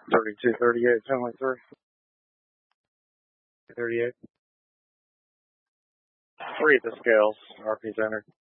3238, 10.3. 38. 3 at the scales. RP's entered.